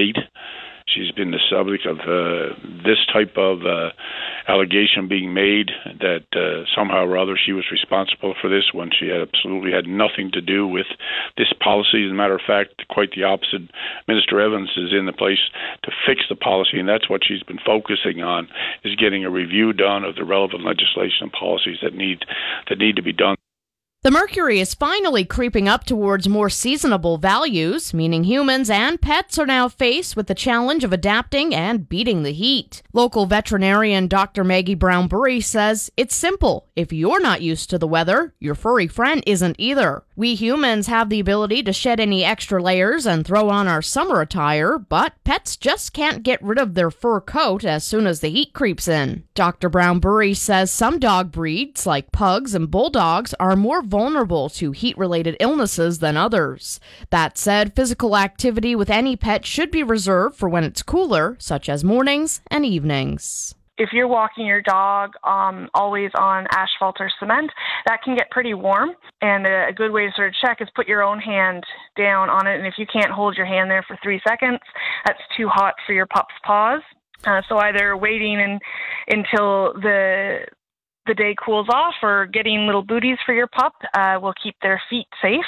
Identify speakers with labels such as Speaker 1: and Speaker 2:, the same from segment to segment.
Speaker 1: hate. She's been the subject of this type of allegation being made that somehow or other she was responsible for this when she absolutely had nothing to do with this policy. As a matter of fact, quite the opposite. Minister Evans is in the place to fix the policy, and that's what she's been focusing on, is getting a review done of the relevant legislation and policies that need to be done.
Speaker 2: The mercury is finally creeping up towards more seasonable values, meaning humans and pets are now faced with the challenge of adapting and beating the heat. Local veterinarian Dr. Maggie Brown-Burry says it's simple. If you're not used to the weather, your furry friend isn't either. We humans have the ability to shed any extra layers and throw on our summer attire, but pets just can't get rid of their fur coat as soon as the heat creeps in. Dr. Brown-Burry says some dog breeds, like pugs and bulldogs, are more vulnerable to heat-related illnesses than others. That said, physical activity with any pet should be reserved for when it's cooler, such as mornings and evenings.
Speaker 3: If you're walking your dog always on asphalt or cement, that can get pretty warm. And a good way to sort of check is put your own hand down on it. And if you can't hold your hand there for 3 seconds, that's too hot for your pup's paws. So either waiting until the day cools off or getting little booties for your pup will keep their feet safe.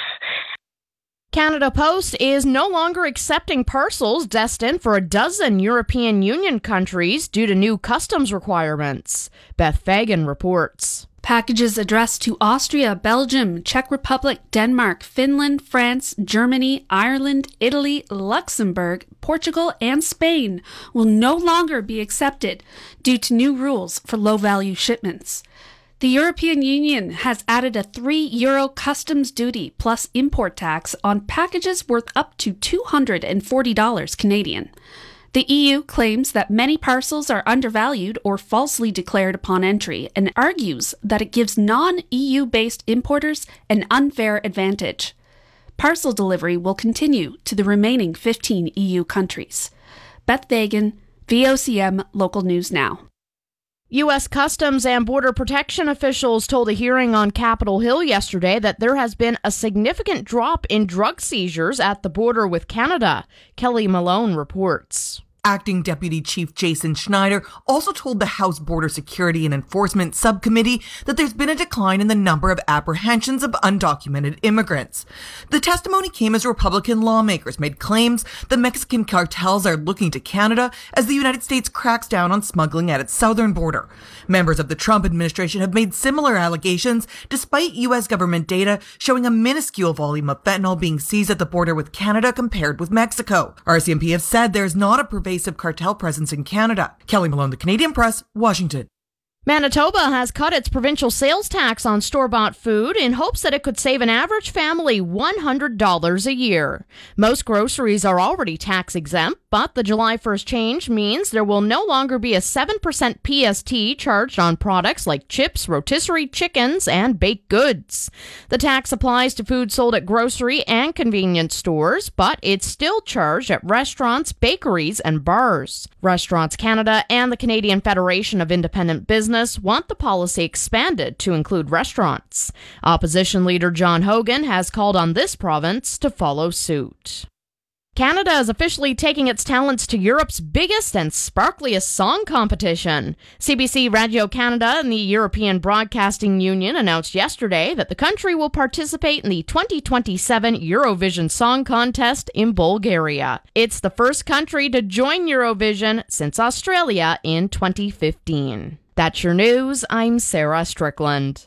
Speaker 2: Canada Post is no longer accepting parcels destined for a dozen European Union countries due to new customs requirements. Beth Fagan reports.
Speaker 4: Packages addressed to Austria, Belgium, Czech Republic, Denmark, Finland, France, Germany, Ireland, Italy, Luxembourg, Portugal, and Spain will no longer be accepted due to new rules for low-value shipments. The European Union has added a €3 customs duty plus import tax on packages worth up to $240 Canadian. The EU claims that many parcels are undervalued or falsely declared upon entry and argues that it gives non-EU-based importers an unfair advantage. Parcel delivery will continue to the remaining 15 EU countries. Beth Fagan, VOCM Local News Now.
Speaker 2: U.S. Customs and Border Protection officials told a hearing on Capitol Hill yesterday that there has been a significant drop in drug seizures at the border with Canada. Kelly Malone reports.
Speaker 5: Acting Deputy Chief Jason Schneider also told the House Border Security and Enforcement Subcommittee that there's been a decline in the number of apprehensions of undocumented immigrants. The testimony came as Republican lawmakers made claims that Mexican cartels are looking to Canada as the United States cracks down on smuggling at its southern border. Members of the Trump administration have made similar allegations, despite U.S. government data showing a minuscule volume of fentanyl being seized at the border with Canada compared with Mexico. RCMP have said there's not a pervasive cartel presence in Canada. Kelly Malone, The Canadian Press, Washington.
Speaker 2: Manitoba has cut its provincial sales tax on store-bought food in hopes that it could save an average family $100 a year. Most groceries are already tax-exempt, but the July 1st change means there will no longer be a 7% PST charged on products like chips, rotisserie chickens, and baked goods. The tax applies to food sold at grocery and convenience stores, but it's still charged at restaurants, bakeries, and bars. Restaurants Canada and the Canadian Federation of Independent Business want the policy expanded to include restaurants. Opposition leader John Hogan has called on this province to follow suit. Canada is officially taking its talents to Europe's biggest and sparkliest song competition. CBC Radio-Canada and the European Broadcasting Union announced yesterday that the country will participate in the 2027 Eurovision Song Contest in Bulgaria. It's the first country to join Eurovision since Australia in 2015. That's your news. I'm Sarah Strickland.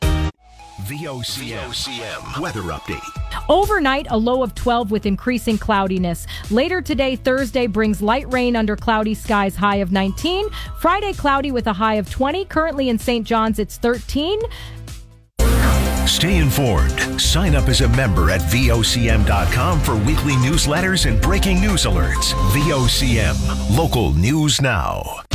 Speaker 6: VOCM weather update.
Speaker 7: Overnight, a low of 12 with increasing cloudiness. Later today, Thursday, brings light rain under cloudy skies, high of 19. Friday, cloudy with a high of 20. Currently in St. John's, it's 13.
Speaker 6: Stay informed. Sign up as a member at VOCM.com for weekly newsletters and breaking news alerts. VOCM, Local News Now.